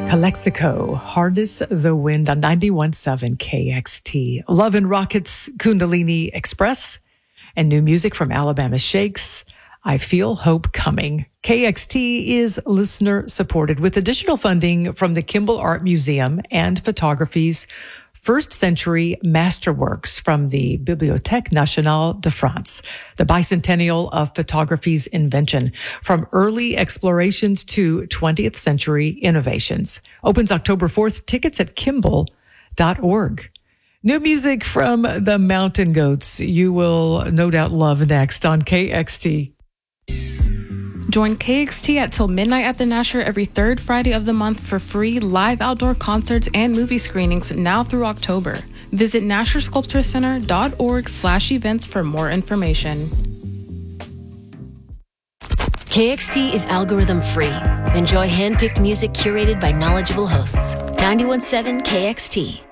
Calexico, Harness the Wind on 91.7 KXT. Love and Rockets, Kundalini Express, and new music from Alabama Shakes, I Feel Hope Coming. KXT is listener supported with additional funding from the Kimball Art Museum and Photography's First Century Masterworks from the Bibliothèque Nationale de France, the bicentennial of photography's invention, from early explorations to 20th century innovations. Opens October 4th. Tickets at kimball.org. New music from the Mountain Goats you will no doubt love next on KXT. Join KXT at Till Midnight at the Nasher every third Friday of the month for free live outdoor concerts and movie screenings now through October. Visit NasherSculptureCenter.org/events for more information. KXT is algorithm free. Enjoy hand-picked music curated by knowledgeable hosts. 91.7 KXT.